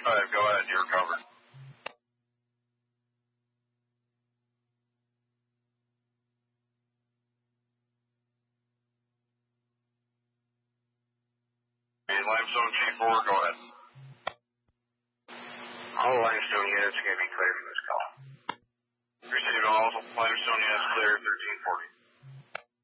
5, go ahead, you're covered. Limestone G4, go ahead. All limestone units are going to be cleared from this call. Received all limestone units clear, 1340.